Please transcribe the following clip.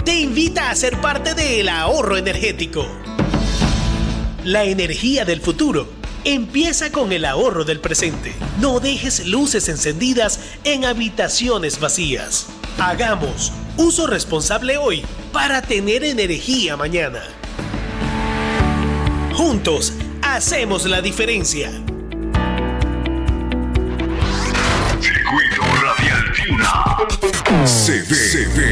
te invita a ser parte del ahorro energético. La energía del futuro empieza con el ahorro del presente. No dejes luces encendidas en habitaciones vacías. Hagamos uso responsable hoy para tener energía mañana. Juntos hacemos la diferencia. Circuito Radial Tuna. Se ve.